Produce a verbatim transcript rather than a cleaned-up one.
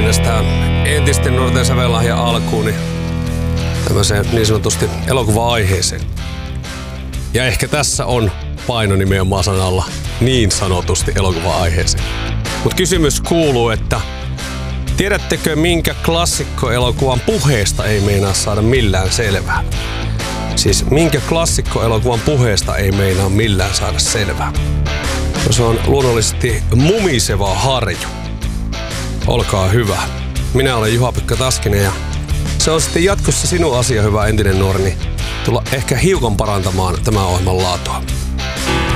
tästä entisten nuorten sävellahjan alkuun, niin tämmöiseen niin sanotusti elokuva-aiheeseen. Ja ehkä tässä on paino nimenomaan sanalla niin sanotusti elokuva-aiheeseen. Mutta kysymys kuuluu, että tiedättekö minkä klassikkoelokuvan puheesta ei meinaa saada millään selvää? Siis minkä klassikkoelokuvan puheesta ei meinaa millään saada selvää? No se on luonnollisesti Mumiseva harju. Olkaa hyvä. Minä olen Juha-Pekka Taskinen ja se on sitten jatkossa sinun asia, hyvä entinen nuori, niin tulla ehkä hiukan parantamaan tämän ohjelman laatua.